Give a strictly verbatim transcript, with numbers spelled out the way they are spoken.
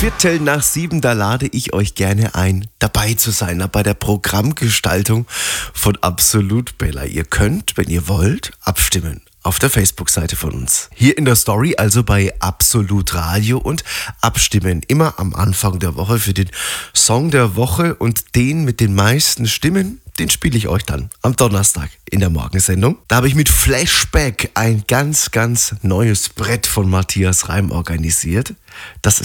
Viertel nach sieben, da lade ich euch gerne ein, dabei zu sein bei der Programmgestaltung von Absolut Bella. Ihr könnt, wenn ihr wollt, abstimmen auf der Facebook-Seite von uns. Hier in der Story, also bei Absolut Radio, und abstimmen immer am Anfang der Woche für den Song der Woche, und den mit den meisten Stimmen, den spiele ich euch dann am Donnerstag in der Morgensendung. Da habe ich mit Flashback ein ganz, ganz neues Brett von Matthias Reim organisiert. Das